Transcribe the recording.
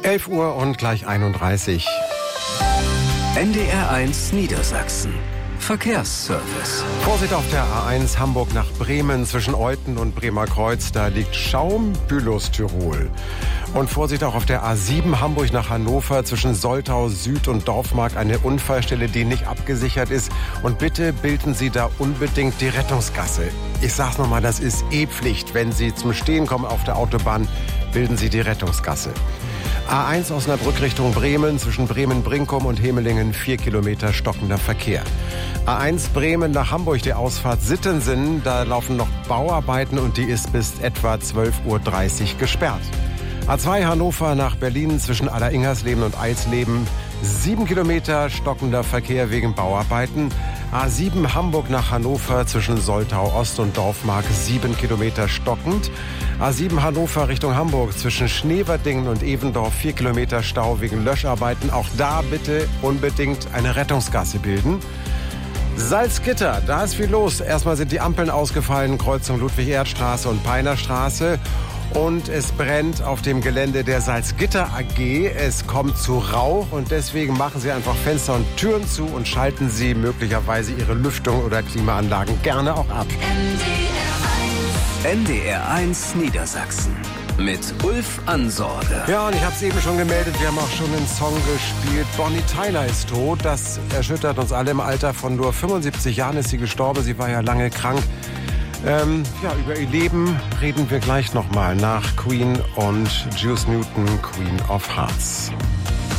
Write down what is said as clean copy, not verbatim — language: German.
11 Uhr und gleich 31. NDR1 Niedersachsen. Verkehrsservice. Vorsicht auf der A1 Hamburg nach Bremen zwischen Euthen und Bremer Kreuz. Da liegt Schaum, Bülow, Tirol. Und Vorsicht auch auf der A7 Hamburg nach Hannover zwischen Soltau Süd und Dorfmark. Eine Unfallstelle, die nicht abgesichert ist. Und bitte bilden Sie da unbedingt die Rettungsgasse. Ich sag's nochmal, das ist Pflicht. Wenn Sie zum Stehen kommen auf der Autobahn, bilden Sie die Rettungsgasse. A1 Osnabrück Richtung Bremen, zwischen Bremen-Brinkum und Hemelingen 4 Kilometer stockender Verkehr. A1 Bremen nach Hamburg, die Ausfahrt Sittensen, da laufen noch Bauarbeiten und die ist bis etwa 12:30 Uhr gesperrt. A2 Hannover nach Berlin zwischen Aller-Ingersleben und Eisleben 7 Kilometer stockender Verkehr wegen Bauarbeiten. A7 Hamburg nach Hannover zwischen Soltau Ost und Dorfmark 7 Kilometer stockend. A7 Hannover Richtung Hamburg zwischen Schneverdingen und Evendorf 4 Kilometer Stau wegen Löscharbeiten. Auch da bitte unbedingt eine Rettungsgasse bilden. Salzgitter, da ist viel los. Erstmal sind die Ampeln ausgefallen, Kreuzung Ludwig-Erhard-Straße und Peinerstraße. Und es brennt auf dem Gelände der Salzgitter AG. Es kommt zu Rauch und deswegen machen Sie einfach Fenster und Türen zu und schalten Sie möglicherweise Ihre Lüftung oder Klimaanlagen gerne auch ab. NDR1 Niedersachsen mit Ulf Ansorge. Ja, und ich habe es eben schon gemeldet, wir haben auch schon den Song gespielt. Bonnie Tyler ist tot. Das erschüttert uns alle. Im Alter von nur 75 Jahren ist sie gestorben. Sie war ja lange krank. Über ihr Leben reden wir gleich nochmal nach Queen und Juice Newton, Queen of Hearts.